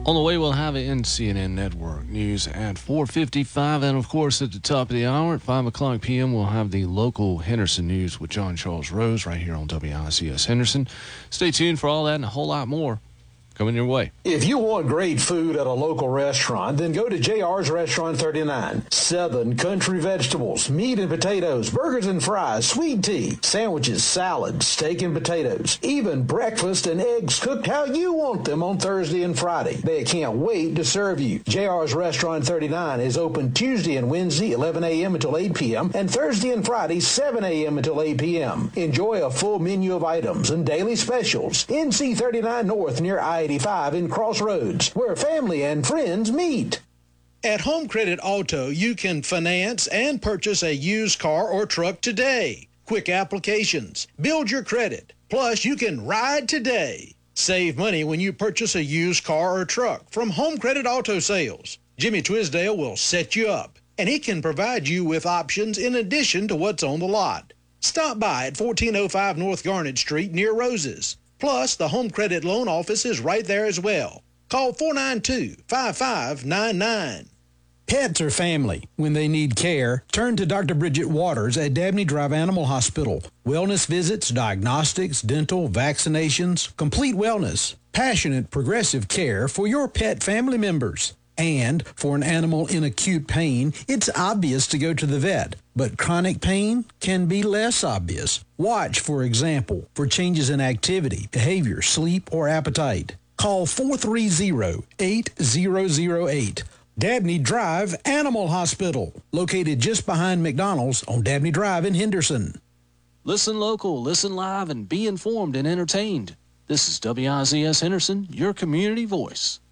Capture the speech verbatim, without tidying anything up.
On the way, we'll have it in C N N Network News at four fifty-five. And, of course, at the top of the hour at five o'clock p.m., we'll have the local Henderson News with John Charles Rose right here on W I C S Henderson. Stay tuned for all that and a whole lot more coming your way. If you want great food at a local restaurant, then go to J R's Restaurant thirty-nine. Southern country vegetables, meat and potatoes, burgers and fries, sweet tea, sandwiches, salads, steak and potatoes, even breakfast and eggs cooked how you want them on Thursday and Friday. They can't wait to serve you. J R's Restaurant thirty-nine is open Tuesday and Wednesday, eleven a.m. until eight p.m., and Thursday and Friday, seven a.m. until eight p.m. Enjoy a full menu of items and daily specials. N C thirty-nine North near I eighty-five in Crossroads, where family and friends meet. At Home Credit Auto, you can finance and purchase a used car or truck today. Quick applications, build your credit, plus you can ride today. Save money when you purchase a used car or truck from Home Credit Auto Sales. Jimmy Twisdale will set you up, and he can provide you with options in addition to what's on the lot. Stop by at fourteen oh five North Garnet Street near Roses. Plus, the Home Credit Loan Office is right there as well. Call four nine two, five five nine nine. Pets are family. When they need care, turn to Doctor Bridget Waters at Dabney Drive Animal Hospital. Wellness visits, diagnostics, dental, vaccinations, complete wellness, passionate, progressive care for your pet family members. And for an animal in acute pain, it's obvious to go to the vet, but chronic pain can be less obvious. Watch, for example, for changes in activity, behavior, sleep, or appetite. Call four three zero, eight zero zero eight. Dabney Drive Animal Hospital, located just behind McDonald's on Dabney Drive in Henderson. Listen local, listen live, and be informed and entertained. This is W I Z S Henderson, your community voice.